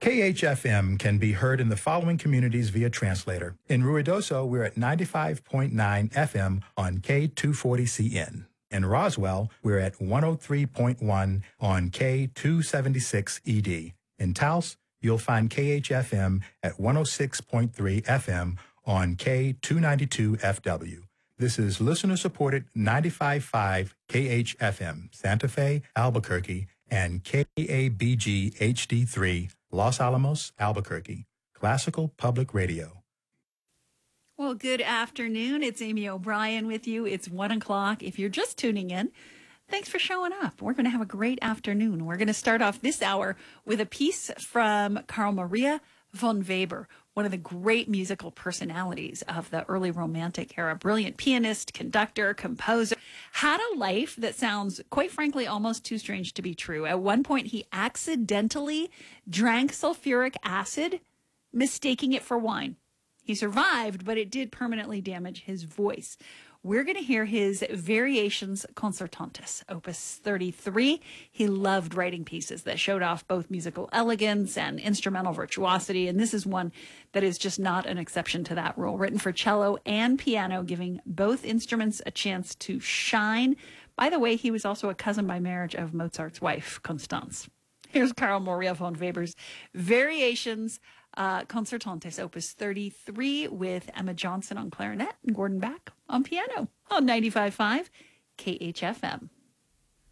KHFM can be heard in the following communities via translator. In Ruidoso, we're at 95.9 FM on K240CN. In Roswell, we're at 103.1 on K276ED. In Taos, you'll find KHFM at 106.3 FM on K292FW. This is listener-supported 95.5 KHFM, Santa Fe, Albuquerque, and KABG HD3, Los Alamos, Albuquerque. Classical Public Radio. Well, good afternoon. It's Amy O'Brien with you. It's 1 o'clock. If you're just tuning in, thanks for showing up. We're going to have a great afternoon. We're going to start off this hour with a piece from Carl Maria von Weber, one of the great musical personalities of the early Romantic era. Brilliant pianist, conductor, composer. Had a life that sounds, quite frankly, almost too strange to be true. At one point, he accidentally drank sulfuric acid, mistaking it for wine. He survived, but it did permanently damage his voice. We're going to hear his Variations Concertantes, Opus 33. He loved writing pieces that showed off both musical elegance and instrumental virtuosity, and this is one that is just not an exception to that rule. Written for cello and piano, giving both instruments a chance to shine. By the way, he was also a cousin by marriage of Mozart's wife, Constance. Here's Carl Maria von Weber's Variations Concertantes, Opus 33, with Emma Johnson on clarinet and Gordon Beck on piano on 95.5 KHFM.